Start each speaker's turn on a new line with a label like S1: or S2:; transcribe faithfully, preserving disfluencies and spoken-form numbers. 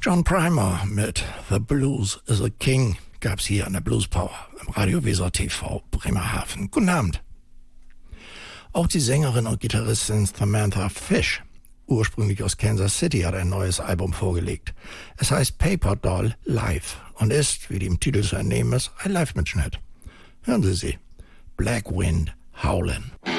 S1: John Primer mit The Blues is a King gab's hier an der Blues Power im Radio Weser T V Bremerhaven. Guten Abend. Auch die Sängerin und Gitarristin Samantha Fish, ursprünglich aus Kansas City, hat ein neues Album vorgelegt. Es heißt Paper Doll Live und ist, wie dem Titel zu entnehmen ist, ein Live-Mitschnitt. Hören Sie sie. Black Wind Howlin'.